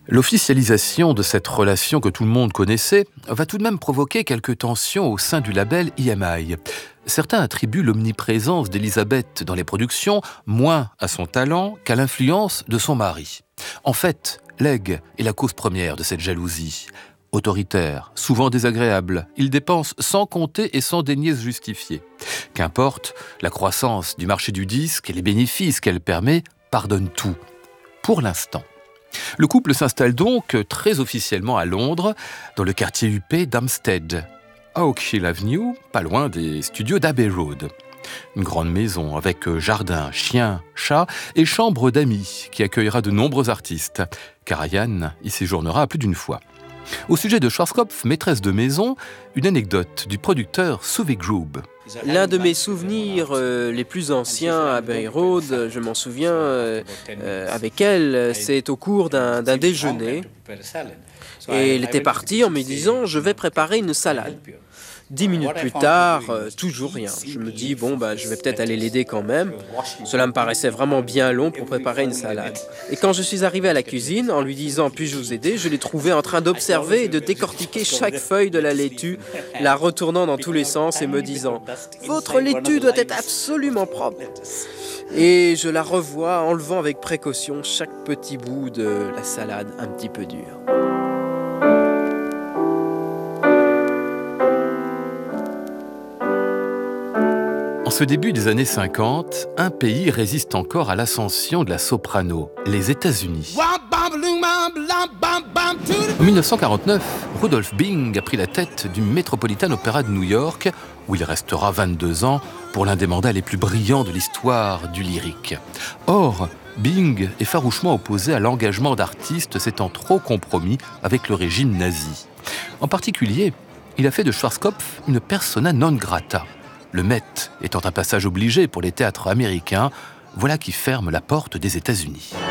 L'officialisation de cette relation que tout le monde connaissait va tout de même provoquer quelques tensions au sein du label EMI. Certains attribuent l'omniprésence d'Elisabeth dans les productions moins à son talent qu'à l'influence de son mari. En fait, Legge est la cause première de cette jalousie. Autoritaire, souvent désagréable, il dépense sans compter et sans daigner se justifier. Qu'importe, la croissance du marché du disque et les bénéfices qu'elle permet pardonnent tout. Pour l'instant. Le couple s'installe donc très officiellement à Londres, dans le quartier huppé d'Hampstead, à Oak Hill Avenue, pas loin des studios d'Abbey Road. Une grande maison avec jardin, chien, chat et chambre d'amis qui accueillera de nombreux artistes. Karajan y séjournera plus d'une fois. Au sujet de Schwarzkopf, maîtresse de maison, une anecdote du producteur Suvi Grube. L'un de mes souvenirs les plus anciens à Abbey Road, je m'en souviens avec elle, c'est au cours d'un déjeuner. Et elle était partie en me disant « je vais préparer une salade ». 10 minutes plus tard, toujours rien. Je me dis, je vais peut-être aller l'aider quand même. Cela me paraissait vraiment bien long pour préparer une salade. Et quand je suis arrivé à la cuisine, en lui disant, puis-je vous aider, je l'ai trouvé en train d'observer et de décortiquer chaque feuille de la laitue, la retournant dans tous les sens et me disant, votre laitue doit être absolument propre. Et je la revois enlevant avec précaution chaque petit bout de la salade un petit peu dure. En ce début des années 50, un pays résiste encore à l'ascension de la soprano, les États-Unis. En 1949, Rudolph Bing a pris la tête du Metropolitan Opera de New York, où il restera 22 ans pour l'un des mandats les plus brillants de l'histoire du lyrique. Or, Bing est farouchement opposé à l'engagement d'artistes s'étant trop compromis avec le régime nazi. En particulier, il a fait de Schwarzkopf une persona non grata. Le Met étant un passage obligé pour les théâtres américains, voilà qui ferme la porte des États-Unis.